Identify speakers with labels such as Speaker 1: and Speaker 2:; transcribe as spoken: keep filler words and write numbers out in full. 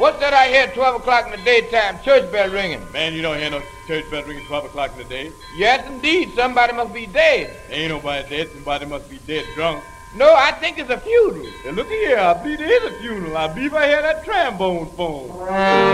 Speaker 1: What's that I hear at twelve o'clock in the daytime? Church bell ringing.
Speaker 2: Man, you don't hear no church bell ringing twelve o'clock in the day.
Speaker 1: Yes, indeed. Somebody must be dead.
Speaker 2: Ain't nobody dead. Somebody must be dead drunk.
Speaker 1: No, I think it's a funeral.
Speaker 2: Now, look here. I believe there is a funeral. I believe I hear that trombone phone.